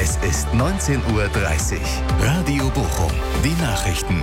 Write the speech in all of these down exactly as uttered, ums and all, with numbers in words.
Es ist neunzehn Uhr dreißig. Radio Bochum. Die Nachrichten.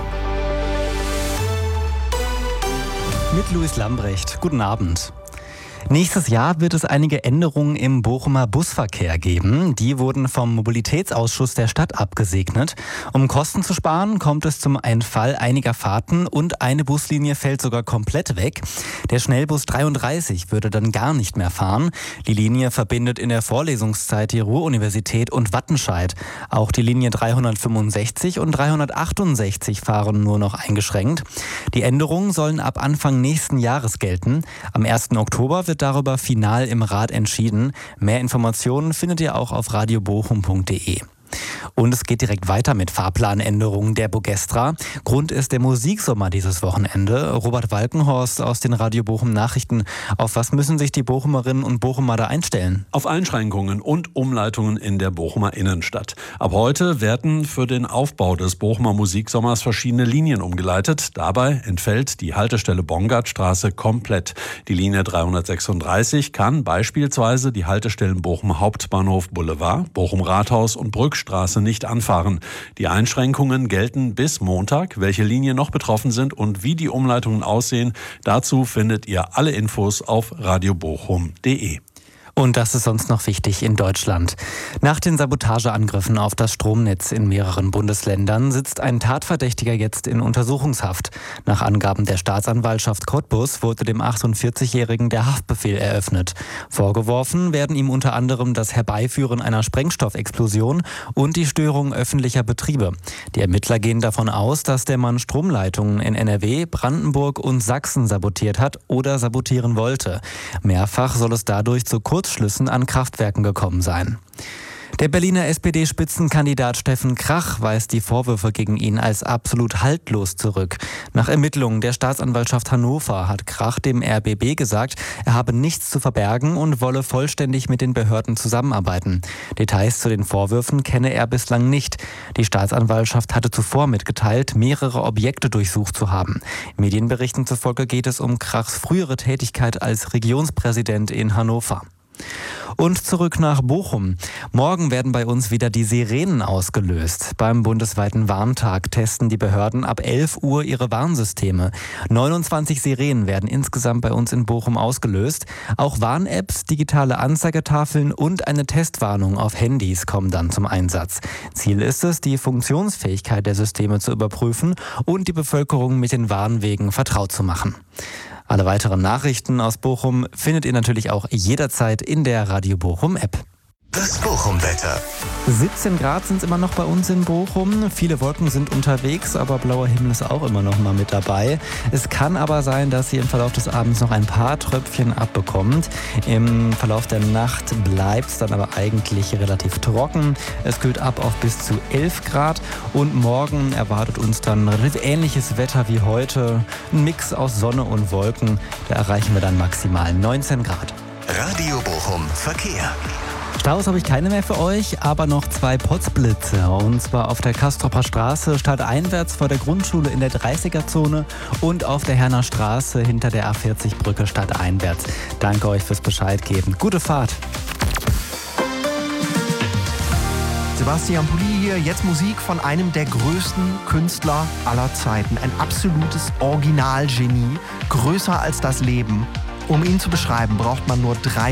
Mit Luis Lambrecht. Guten Abend. Nächstes Jahr wird es einige Änderungen im Bochumer Busverkehr geben. Die wurden vom Mobilitätsausschuss der Stadt abgesegnet. Um Kosten zu sparen, kommt es zum Entfall einiger Fahrten und eine Buslinie fällt sogar komplett weg. Der Schnellbus dreiunddreißig würde dann gar nicht mehr fahren. Die Linie verbindet in der Vorlesungszeit die Ruhr-Universität und Wattenscheid. Auch die Linie dreihundertfünfundsechzig und dreihundertachtundsechzig fahren nur noch eingeschränkt. Die Änderungen sollen ab Anfang nächsten Jahres gelten. Am ersten Oktober wird darüber final im Rat entschieden. Mehr Informationen findet ihr auch auf radio bochum punkt de. Und es geht direkt weiter mit Fahrplanänderungen der Bogestra. Grund ist der Musiksommer dieses Wochenende. Robert Walkenhorst aus den Radio Bochum Nachrichten. Auf was müssen sich die Bochumerinnen und Bochumer da einstellen? Auf Einschränkungen und Umleitungen in der Bochumer Innenstadt. Ab heute werden für den Aufbau des Bochumer Musiksommers verschiedene Linien umgeleitet. Dabei entfällt die Haltestelle Bongartstraße komplett. Die Linie dreihundertsechsunddreißig kann beispielsweise die Haltestellen Bochum Hauptbahnhof Boulevard, Bochum Rathaus und Brückstraße nicht anfahren. Die Einschränkungen gelten bis Montag. Welche Linien noch betroffen sind und wie die Umleitungen aussehen, dazu findet ihr alle Infos auf radio bochum punkt de. Und das ist sonst noch wichtig in Deutschland. Nach den Sabotageangriffen auf das Stromnetz in mehreren Bundesländern sitzt ein Tatverdächtiger jetzt in Untersuchungshaft. Nach Angaben der Staatsanwaltschaft Cottbus wurde dem achtundvierzigjährigen der Haftbefehl eröffnet. Vorgeworfen werden ihm unter anderem das Herbeiführen einer Sprengstoffexplosion und die Störung öffentlicher Betriebe. Die Ermittler gehen davon aus, dass der Mann Stromleitungen in N R W, Brandenburg und Sachsen sabotiert hat oder sabotieren wollte. Mehrfach soll es dadurch zu Kurzschlüssen an Kraftwerken gekommen sein. Der Berliner S P D-Spitzenkandidat Steffen Krach weist die Vorwürfe gegen ihn als absolut haltlos zurück. Nach Ermittlungen der Staatsanwaltschaft Hannover hat Krach dem R B B gesagt, er habe nichts zu verbergen und wolle vollständig mit den Behörden zusammenarbeiten. Details zu den Vorwürfen kenne er bislang nicht. Die Staatsanwaltschaft hatte zuvor mitgeteilt, mehrere Objekte durchsucht zu haben. Medienberichten zufolge geht es um Krachs frühere Tätigkeit als Regionspräsident in Hannover. Und zurück nach Bochum. Morgen werden bei uns wieder die Sirenen ausgelöst. Beim bundesweiten Warntag testen die Behörden ab elf Uhr ihre Warnsysteme. neunundzwanzig Sirenen werden insgesamt bei uns in Bochum ausgelöst. Auch Warn-Apps, digitale Anzeigetafeln und eine Testwarnung auf Handys kommen dann zum Einsatz. Ziel ist es, die Funktionsfähigkeit der Systeme zu überprüfen und die Bevölkerung mit den Warnwegen vertraut zu machen. Alle weiteren Nachrichten aus Bochum findet ihr natürlich auch jederzeit in der Radio Bochum App. Das Bochum-Wetter. siebzehn Grad sind es immer noch bei uns in Bochum. Viele Wolken sind unterwegs, aber blauer Himmel ist auch immer noch mal mit dabei. Es kann aber sein, dass ihr im Verlauf des Abends noch ein paar Tröpfchen abbekommt. Im Verlauf der Nacht bleibt es dann aber eigentlich relativ trocken. Es kühlt ab auf bis zu elf Grad und morgen erwartet uns dann relativ ähnliches Wetter wie heute. Ein Mix aus Sonne und Wolken. Da erreichen wir dann maximal neunzehn Grad. Radio Bochum Verkehr. Staus habe ich keine mehr für euch, aber noch zwei Potzblitze. Und zwar auf der Kastropper Straße stadteinwärts vor der Grundschule in der dreißiger-Zone und auf der Herner Straße hinter der A vierzig Brücke stadteinwärts. Danke euch fürs Bescheid geben. Gute Fahrt. Sebastian Pulli hier, jetzt Musik von einem der größten Künstler aller Zeiten. Ein absolutes Originalgenie, größer als das Leben. Um ihn zu beschreiben, braucht man nur drei